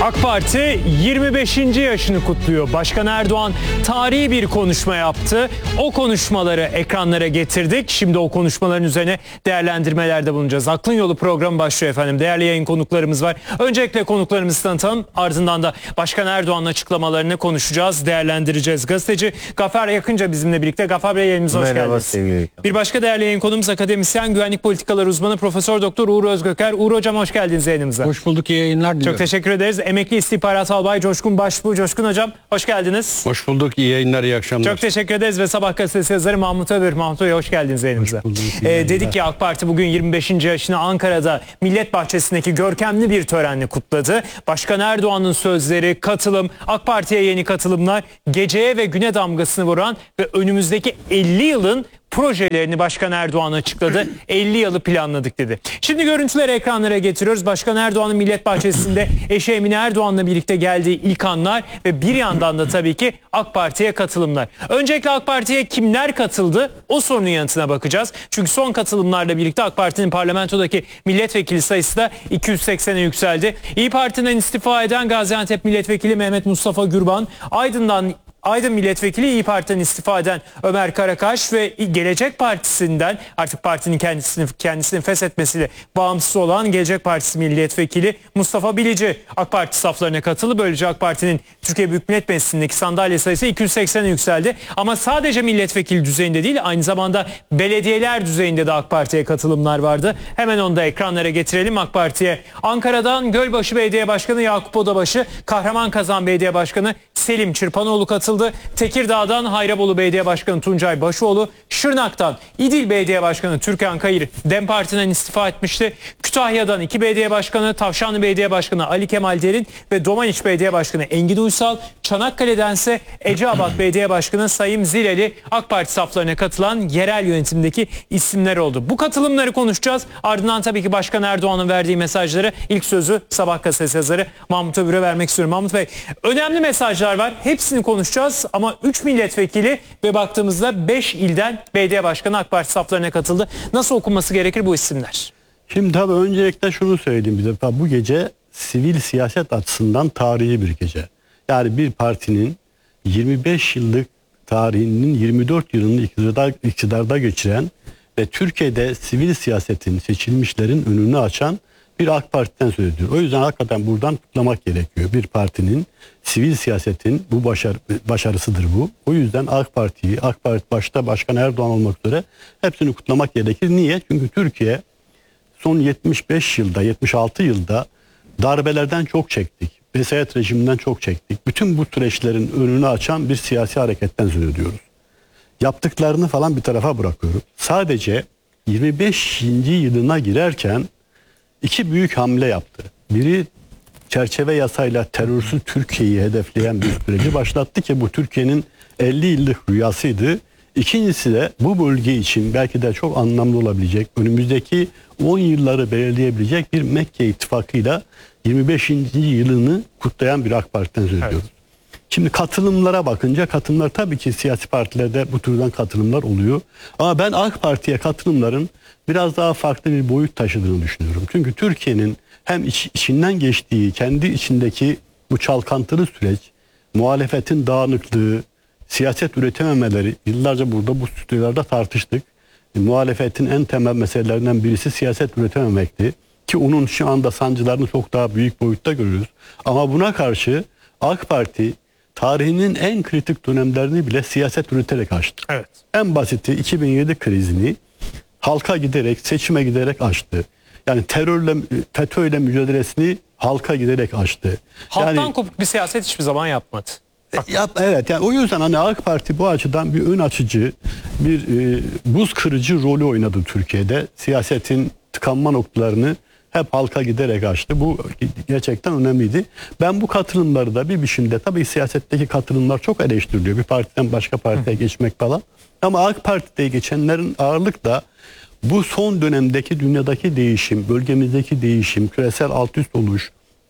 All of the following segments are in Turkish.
AK Parti 25. yaşını kutluyor. Başkan Erdoğan tarihi bir konuşma yaptı. O konuşmaları ekranlara getirdik. Şimdi o konuşmaların üzerine değerlendirmelerde bulunacağız. Aklın Yolu programı başlıyor efendim. Değerli yayın konuklarımız var. Öncelikle konuklarımızı tanıtalım. Ardından da Başkan Erdoğan'ın açıklamalarını konuşacağız, değerlendireceğiz. Gazeteci Gafar Yakınca bizimle birlikte. Gafar Bey, yayınımıza hoş Merhaba geldiniz. sevgili. Bir başka değerli yayın konumuz akademisyen, güvenlik politikaları uzmanı Profesör Doktor Uğur Özgöker. Uğur Hocam, hoş geldiniz yayınımıza. Hoş bulduk, iyi yayınlar diliyorum. Çok teşekkür ederiz. Emekli İstihbarat Albay Coşkun Başbuğ. Coşkun Hocam, hoş geldiniz. Hoş bulduk, iyi yayınlar, iyi akşamlar. Çok teşekkür ederiz ve Sabah gazetesi yazarı Mahmut Övür. Mahmut Bey, hoş geldiniz yayınımıza. Hoş bulduk, Dedik ki AK Parti bugün 25. yaşını Ankara'da Millet Bahçesi'ndeki görkemli bir törenle kutladı. Başkan Erdoğan'ın sözleri, katılım, AK Parti'ye yeni katılımlar, geceye ve güne damgasını vuran ve önümüzdeki 50 yılın projelerini Başkan Erdoğan açıkladı. 50 yılı planladık dedi. Şimdi görüntüleri ekranlara getiriyoruz. Başkan Erdoğan'ın Millet Bahçesi'nde eşi Emine Erdoğan'la birlikte geldiği ilk anlar ve bir yandan da tabii ki AK Parti'ye katılımlar. Öncelikle AK Parti'ye kimler katıldı? O sorunun yanıtına bakacağız. Çünkü son katılımlarla birlikte AK Parti'nin parlamentodaki milletvekili sayısı da 280'e yükseldi. İYİ Parti'den istifa eden Gaziantep Milletvekili Mehmet Mustafa Gürban, Aydın Milletvekili, İYİ Parti'den istifa eden Ömer Karakaş ve Gelecek Partisi'nden artık partinin kendisini feshetmesiyle bağımsız olan Gelecek Partisi Milletvekili Mustafa Bilici AK Parti saflarına katıldı. Böylece AK Parti'nin Türkiye Büyük Millet Meclisi'ndeki sandalye sayısı 280'e yükseldi. Ama sadece milletvekili düzeyinde değil, aynı zamanda belediyeler düzeyinde de AK Parti'ye katılımlar vardı. Hemen onu da ekranlara getirelim. AK Parti'ye Ankara'dan Gölbaşı Belediye Başkanı Yakup Odabaşı, Kahramanmaraş Belediye Başkanı Selim Çırpanoğlu katıldı. Tekirdağ'dan Hayrabolu Belediye Başkanı Tuncay Başoğlu, Şırnak'tan İdil Belediye Başkanı Türkan Kayır DEM Parti'den istifa etmişti. Kütahya'dan 2 belediye başkanı, Tavşanlı Belediye Başkanı Ali Kemal Derin ve Domaniç Belediye Başkanı Engin Uysal, Çanakkale'dense Eceabat Belediye Başkanı Sayım Zileli AK Parti saflarına katılan yerel yönetimdeki isimler oldu. Bu katılımları konuşacağız. Ardından tabii ki Başkan Erdoğan'ın verdiği mesajları, ilk sözü Sabah gazetesi yazarı Mahmut Övür'e vermek istiyorum. Mahmut Bey, önemli mesajlar var. Hepsini konuşacağız ama 3 milletvekili ve baktığımızda 5 ilden belediye başkanı AK Parti saflarına katıldı. Nasıl okunması gerekir bu isimler? Şimdi tabii öncelikle şunu söyleyeyim bir defa. Bu gece sivil siyaset açısından tarihi bir gece. Yani bir partinin 25 yıllık tarihinin 24 yılını iktidarda geçiren ve Türkiye'de sivil siyasetin, seçilmişlerin önünü açan bir AK Parti'den söz ediyor. O yüzden hakikaten buradan kutlamak gerekiyor. Bir partinin, sivil siyasetin bu başarısıdır bu. O yüzden AK Parti'yi, AK Parti başta Başkan Erdoğan olmak üzere hepsini kutlamak gerekir. Niye? Çünkü Türkiye son 75 yılda, 76 yılda darbelerden çok çektik. Vesayet rejiminden çok çektik. Bütün bu süreçlerin önünü açan bir siyasi hareketten söz ediyoruz. Yaptıklarını falan bir tarafa bırakıyorum. Sadece 25. yılına girerken 2 büyük hamle yaptı. Biri çerçeve yasayla terörsüz Türkiye'yi hedefleyen bir süreci başlattı ki bu Türkiye'nin 50 yıllık rüyasıydı. İkincisi de bu bölge için belki de çok anlamlı olabilecek, önümüzdeki 10 yılları belirleyebilecek bir Mekke ittifakıyla 25. yılını kutlayan bir AK Parti'den söz ediyoruz. Evet. Şimdi katılımlara bakınca katılımlar tabii ki siyasi partilerde bu türden katılımlar oluyor. Ama ben AK Parti'ye katılımların biraz daha farklı bir boyut taşıdığını düşünüyorum. Çünkü Türkiye'nin hem içinden geçtiği, kendi içindeki bu çalkantılı süreç, muhalefetin dağınıklığı, siyaset üretememeleri, yıllarca burada bu stüdyolarda tartıştık. Muhalefetin en temel meselelerinden birisi siyaset üretememekti. Ki onun şu anda sancılarını çok daha büyük boyutta görüyoruz. Ama buna karşı AK Parti tarihinin en kritik dönemlerini bile siyaset üreterek aştı. Evet. En basiti 2007 krizini halka giderek, seçime giderek aştı. Yani terörle, FETÖ'yle mücadelesini halka giderek aştı. Halktan kopuk bir siyaset hiçbir zaman yapmadı. Evet, yani o yüzden hani AK Parti bu açıdan bir ön açıcı, bir buz kırıcı rolü oynadı Türkiye'de. Siyasetin tıkanma noktalarını hep halka giderek açtı. Bu gerçekten önemliydi. Ben bu katılımları da bir biçimde, tabii siyasetteki katılımlar çok eleştiriliyor. Bir partiden başka partiye geçmek falan. Ama AK Parti'de geçenlerin ağırlıkla bu son dönemdeki dünyadaki değişim, bölgemizdeki değişim, küresel alt üst oluş,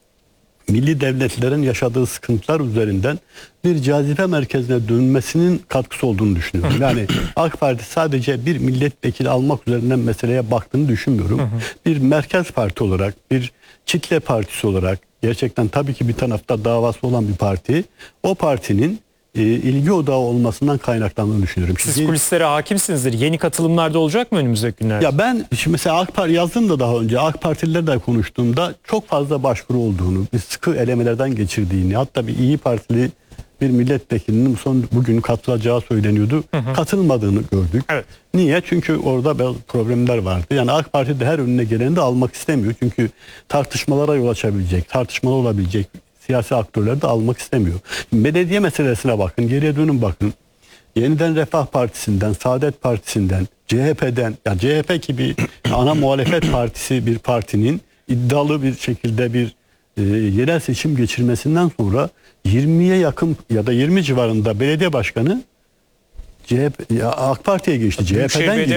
milli devletlerin yaşadığı sıkıntılar üzerinden bir cazibe merkezine dönmesinin katkısı olduğunu düşünüyorum. Yani AK Parti sadece bir milletvekili almak üzerinden meseleye baktığını düşünmüyorum. Bir merkez parti olarak, bir kitle partisi olarak, gerçekten tabii ki bir tarafta davası olan bir parti, o partinin ilgi odağı olmasından kaynaklandığını düşünüyorum. Siz Çünkü- kulislere hakimsinizdir. Yeni katılımlarda olacak mı önümüzdeki günlerde? Ya ben şimdi mesela AK Parti yazdım da daha önce AK Partililerle konuştuğumda çok fazla başvuru olduğunu, bir sıkı elemelerden geçirdiğini, hatta bir İyi Partili bir milletvekilinin bugün katılacağı söyleniyordu. Katılmadığını gördük. Evet. Niye? Çünkü orada bazı problemler vardı. Yani AK Parti de her önüne geleni de almak istemiyor. Çünkü tartışmalara yol açabilecek, tartışmalı olabilecek siyasi aktörleri de almak istemiyor. Belediye meselesine bakın, geriye dönün bakın. Yeniden Refah Partisi'nden, Saadet Partisi'nden, CHP'den, ya CHP gibi ana muhalefet partisi bir partinin iddialı bir şekilde bir yerel seçim geçirmesinden sonra 20'ye yakın ya da 20 civarında belediye başkanı AK Parti'ye geçti. Büyükşehir CHP'den Belediye